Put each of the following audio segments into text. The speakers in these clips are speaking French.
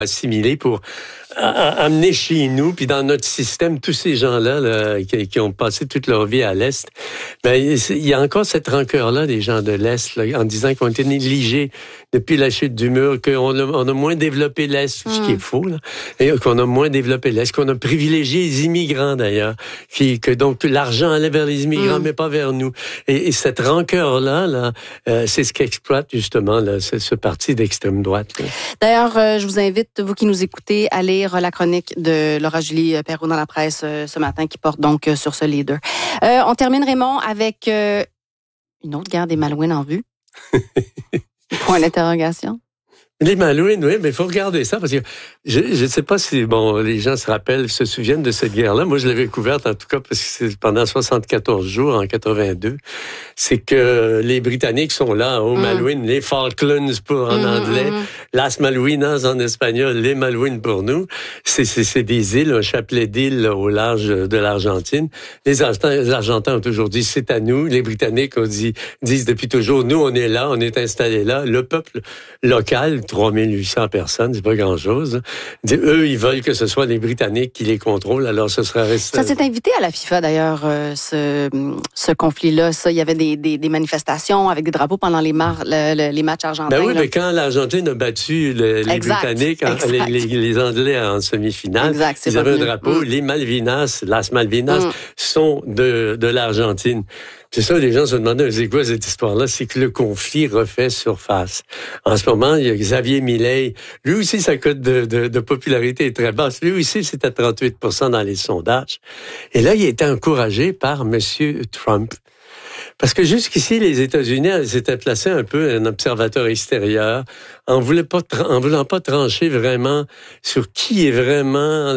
assimiler pour amener chez nous, puis dans notre système, tous ces gens-là là, qui ont passé toute leur vie à l'Est, ben, il y a encore cette rancœur-là des gens de l'Est, là, en disant qu'ils ont été négligés depuis la chute du mur, qu'on a moins développé l'Est, ce qui est faux, là, et qu'on a moins développé l'Est, qu'on a privilégié les immigrants d'ailleurs, que donc l'argent allait vers les immigrants, mais pas vers nous. Et cette rancœur-là, c'est ce qu'exploite justement là, ce parti d'extrême droite. Là. D'ailleurs, je vous invite, vous qui nous écoutez, à lire la chronique de Laura-Julie Perrault dans la presse ce matin qui porte donc sur ce leader. On termine, Raymond, avec une autre guerre des Malouines en vue. Point d'interrogation. Les Malouines, oui, mais il faut regarder ça parce que je ne sais pas si les gens se souviennent de cette guerre-là. Moi, je l'avais couverte en tout cas parce que c'est pendant 74 jours en 82. C'est que les Britanniques sont là aux Malouines, les Falklands en anglais, Las Malvinas en espagnol, les Malouines pour nous. C'est des îles, un chapelet d'îles au large de l'Argentine. Les Argentins ont toujours dit c'est à nous. Les Britanniques disent depuis toujours nous on est là, on est installés là. Le peuple local 3800 personnes, c'est pas grand-chose. Eux, ils veulent que ce soit les Britanniques qui les contrôlent, alors ce sera resté... Ça s'est invité à la FIFA, d'ailleurs, ce conflit-là. Ça, il y avait des manifestations avec des drapeaux pendant les matchs argentins. Ben oui, mais quand l'Argentine a battu les Britanniques, les Anglais en semi-finale, ils avaient un drapeau. Les Malvinas, Las Malvinas, sont de l'Argentine. C'est ça, les gens se demandaient, c'est quoi cette histoire-là? C'est que le conflit refait surface. En ce moment, il y a Xavier Milei. Lui aussi, sa cote de popularité est très basse. Lui aussi, c'est à 38% dans les sondages. Et là, il a été encouragé par M. Trump. Parce que jusqu'ici, les États-Unis s'étaient placés un peu un observateur extérieur, en voulant pas trancher vraiment sur qui est vraiment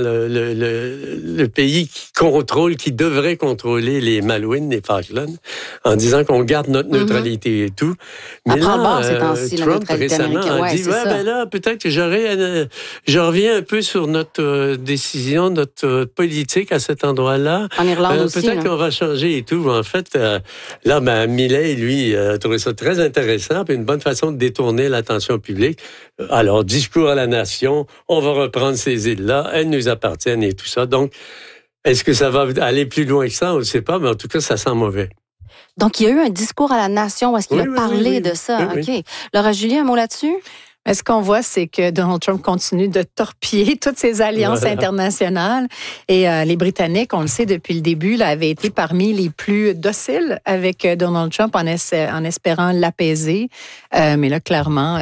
le pays qui devrait contrôler les Malouines, les Falklands, en disant qu'on garde notre neutralité et tout. Mais là, Trump récemment a dit, là, peut-être que je reviens un peu sur notre décision, notre politique à cet endroit-là. En Irlande aussi. Peut-être qu'on va changer et tout. En fait, là, Milei, lui, a trouvé ça très intéressant, puis une bonne façon de détourner l'attention publique. Alors, discours à la nation, on va reprendre ces îles-là, elles nous appartiennent et tout ça. Donc, est-ce que ça va aller plus loin que ça? On ne sait pas, mais en tout cas, ça sent mauvais. Donc, il y a eu un discours à la nation où est-ce qu'il a parlé de ça. Oui, OK. Laura-Julie, un mot là-dessus? Ce qu'on voit, c'est que Donald Trump continue de torpiller toutes ces alliances internationales. Et les Britanniques, on le sait depuis le début, là, avaient été parmi les plus dociles avec Donald Trump en espérant l'apaiser. Mais là, clairement,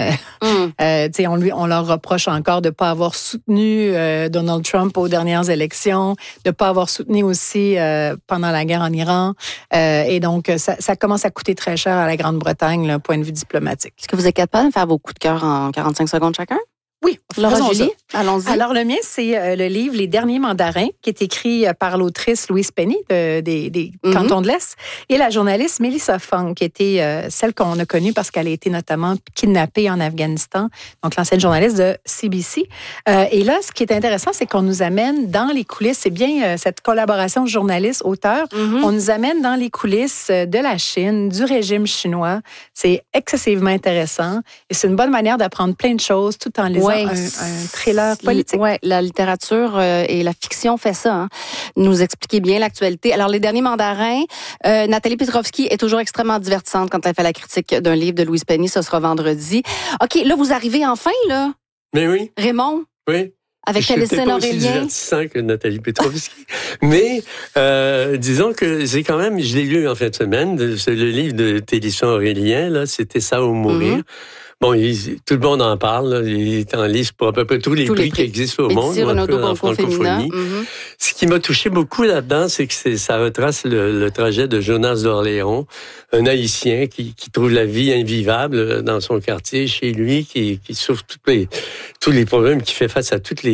on leur reproche encore de ne pas avoir soutenu Donald Trump aux dernières élections, de ne pas avoir soutenu aussi pendant la guerre en Iran. Et donc, ça commence à coûter très cher à la Grande-Bretagne, d'un point de vue diplomatique. Est-ce que vous êtes capable de faire vos coups de cœur en 45 secondes chacun? Oui, Laura-Julie, allons-y. Alors, le mien, c'est le livre Les Derniers Mandarins, qui est écrit par l'autrice Louise Penny des Cantons de l'Est, et la journaliste Melissa Fung, qui était celle qu'on a connue parce qu'elle a été notamment kidnappée en Afghanistan, donc l'ancienne journaliste de CBC. Et là, ce qui est intéressant, c'est qu'on nous amène dans les coulisses, c'est bien cette collaboration journaliste-auteur, on nous amène dans les coulisses de la Chine, du régime chinois. C'est excessivement intéressant et c'est une bonne manière d'apprendre plein de choses tout en lisant un thriller politique. Oui, la littérature et la fiction fait ça. Hein. Nous expliquer bien l'actualité. Alors, Les Derniers Mandarins, Nathalie Petrovski est toujours extrêmement divertissante quand elle fait la critique d'un livre de Louise Penny. Ce sera vendredi. OK, là, vous arrivez enfin, là. Mais oui. Raymond? Oui. Avec Alison Aurélien. Je suis pas aussi divertissant que Nathalie Petrovski. Mais disons que c'est quand même, je l'ai lu en fin de semaine, c'est le livre de Alison Aurélien, là, c'était Ça ou mourir. Bon, tout le monde en parle. Là. Il est en liste pour à peu près tous les prix qui existent au monde, en francophonie. Ce qui m'a touché beaucoup là-dedans, c'est que ça retrace le trajet de Jonas d'Orléans, un Haïtien qui trouve la vie invivable dans son quartier, chez lui, qui souffre tous les problèmes, qui fait face à toutes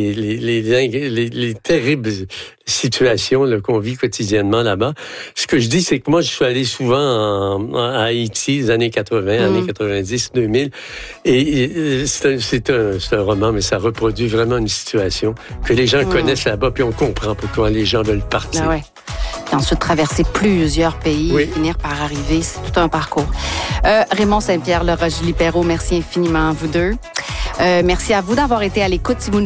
les terribles situations là, qu'on vit quotidiennement là-bas. Ce que je dis, c'est que moi, je suis allé souvent à Haïti, les années 80, années 90, 2000, et c'est un roman, mais ça reproduit vraiment une situation que les gens connaissent là-bas, puis on comprend pourquoi les gens veulent partir. Ah ouais. Puis ensuite, traverser plusieurs pays et finir par arriver, c'est tout un parcours. Raymond Saint-Pierre, Laura-Julie Perrault, merci infiniment à vous deux. Merci à vous d'avoir été à l'écoute. Si vous